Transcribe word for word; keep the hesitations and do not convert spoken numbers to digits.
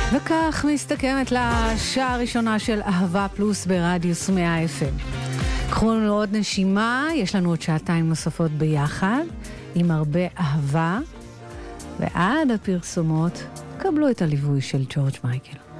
וכך מסתכמת לשעה הראשונה של אהבה פלוס ברדיוס מאה אף אם. קחו לנו עוד נשימה, יש לנו עוד שעתיים נוספות ביחד, עם הרבה אהבה, ועד הפרסומות קבלו את הליווי של ג'ורג' מייקל.